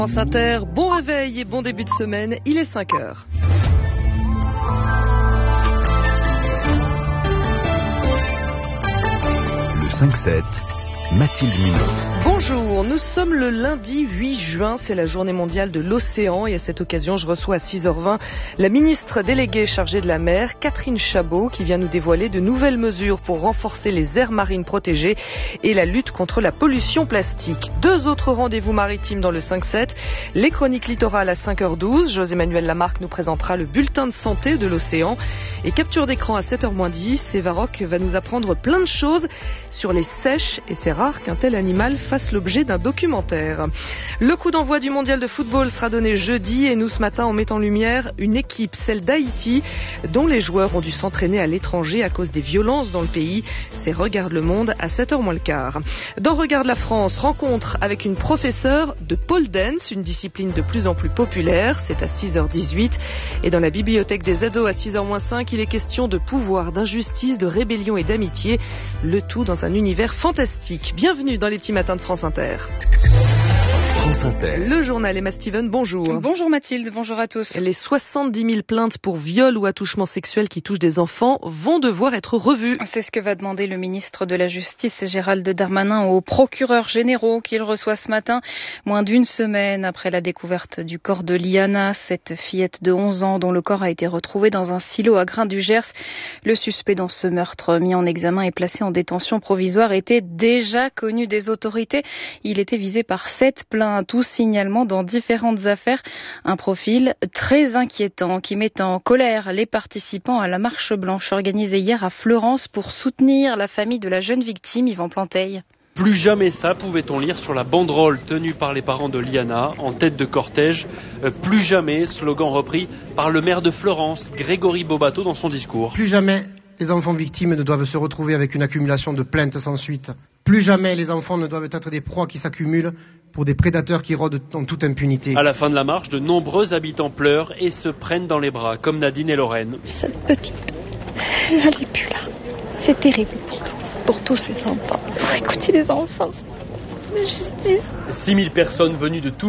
France Inter, bon réveil et bon début de semaine, il est 5h. Le 5-7, Mathilde Munoz. Bonjour, nous sommes le lundi 8 juin, c'est la journée mondiale de l'océan et à cette occasion je reçois à 6h20 la ministre déléguée chargée de la mer, Catherine Chabot, qui vient nous dévoiler de nouvelles mesures pour renforcer les aires marines protégées et la lutte contre la pollution plastique. Deux autres rendez-vous maritimes dans le 5-7, les chroniques littorales à 5h12, José-Manuel Lamarque nous présentera le bulletin de santé de l'océan et capture d'écran à 7h10, Eva Rock va nous apprendre plein de choses sur les sèches et c'est rare qu'un tel animal fasse l'objet d'un documentaire. Le coup d'envoi du mondial de football sera donné jeudi et nous ce matin on met en lumière une équipe, celle d'Haïti, dont les joueurs ont dû s'entraîner à l'étranger à cause des violences dans le pays. C'est Regarde le monde à 7h moins le quart. Dans Regarde la France, rencontre avec une professeure de pole dance, une discipline de plus en plus populaire, c'est à 6h18. Et dans la bibliothèque des ados à 6h-5, il est question de pouvoir, d'injustice, de rébellion et d'amitié, le tout dans un univers fantastique. Bienvenue dans les petits matins de France Inter. France Inter. Le journal Emma Steven, bonjour. Bonjour Mathilde, bonjour à tous. Les 70 000 plaintes pour viol ou attouchement sexuel qui touchent des enfants vont devoir être revues. C'est ce que va demander le ministre de la Justice, Gérald Darmanin, aux procureurs généraux qu'il reçoit ce matin, moins d'une semaine après la découverte du corps de Liana, cette fillette de 11 ans dont le corps a été retrouvé dans un silo à Grain du Gers. Le suspect dans ce meurtre mis en examen et placé en détention provisoire était déjà connu des autorités. Il était visé par 7 plaintes, tous signalements dans différentes affaires. Un profil très inquiétant qui met en colère les participants à la marche blanche organisée hier à Fleurance pour soutenir la famille de la jeune victime, Yvan Planteil. Plus jamais ça, pouvait-on lire sur la banderole tenue par les parents de Liana, en tête de cortège. Plus jamais, slogan repris par le maire de Fleurance, Grégory Bobato, dans son discours. Plus jamais les enfants victimes ne doivent se retrouver avec une accumulation de plaintes sans suite. Plus jamais les enfants ne doivent être des proies qui s'accumulent pour des prédateurs qui rôdent en toute impunité. À la fin de la marche, de nombreux habitants pleurent et se prennent dans les bras, comme Nadine et Lorraine. Cette petite, elle n'est plus là. C'est terrible pour tous ces enfants. Il faut écouter les enfants. La justice. 6000 personnes venues de tout